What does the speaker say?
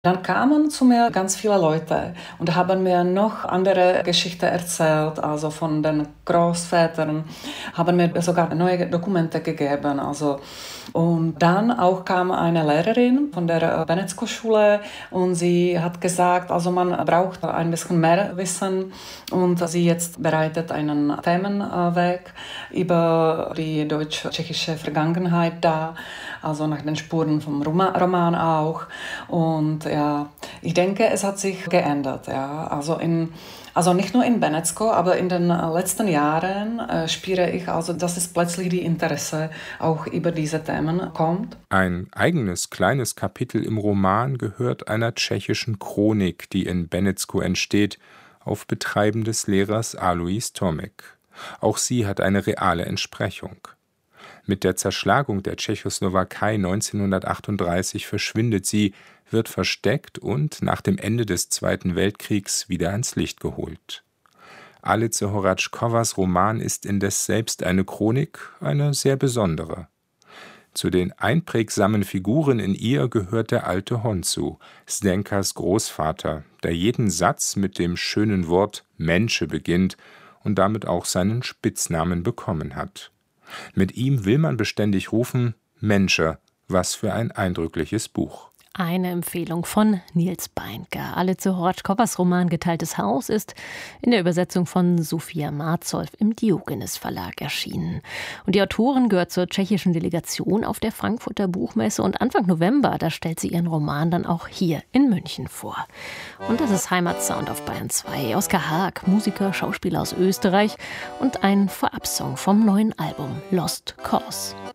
Dann kamen zu mir ganz viele Leute und haben mir noch andere Geschichten erzählt, also von den Großvätern, haben mir sogar neue Dokumente gegeben. Und dann auch kam eine Lehrerin von der Benecko-Schule und sie hat gesagt, also man braucht ein bisschen mehr Wissen und sie jetzt bereitet einen Themenweg über die deutsch-tschechische Vergangenheit da, also nach den Spuren vom Roman auch. Und ja, ich denke, es hat sich geändert. Ja. Also nicht nur in Benecko, aber in den letzten Jahren spüre ich, also, dass es plötzlich die Interesse auch über diese Themen kommt. Ein eigenes kleines Kapitel im Roman gehört einer tschechischen Chronik, die in Benecko entsteht, auf Betreiben des Lehrers Alois Tomek. Auch sie hat eine reale Entsprechung. Mit der Zerschlagung der Tschechoslowakei 1938 verschwindet sie, wird versteckt und nach dem Ende des Zweiten Weltkriegs wieder ans Licht geholt. Alice Horatschkowas Roman ist indes selbst eine Chronik, eine sehr besondere. Zu den einprägsamen Figuren in ihr gehört der alte Honzu, Zdenkas Großvater, der jeden Satz mit dem schönen Wort Mensche beginnt und damit auch seinen Spitznamen bekommen hat. Mit ihm will man beständig rufen: Mensche, was für ein eindrückliches Buch. Eine Empfehlung von Nils Beinke. Alice Horatschkowas Roman Geteiltes Haus ist in der Übersetzung von Sophia Marzold im Diogenes Verlag erschienen. Und die Autorin gehört zur tschechischen Delegation auf der Frankfurter Buchmesse und Anfang November, da stellt sie ihren Roman dann auch hier in München vor. Und das ist Heimatsound auf Bayern 2. Oskar Haag, Musiker, Schauspieler aus Österreich und ein Vorabsong vom neuen Album Lost Cause.